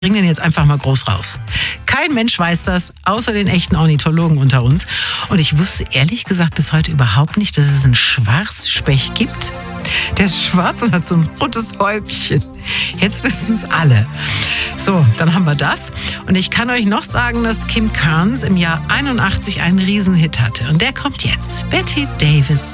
bringe den jetzt einfach mal groß raus. Kein Mensch weiß das, außer den echten Ornithologen unter uns. Und ich wusste ehrlich gesagt bis heute überhaupt nicht, dass es einen Schwarzspecht gibt. Der ist schwarz und hat so ein rotes Häubchen. Jetzt wissen es alle. So, dann haben wir das. Und ich kann euch noch sagen, dass Kim Carnes im Jahr 81 einen Riesenhit hatte. Und der kommt jetzt. Bette Davis.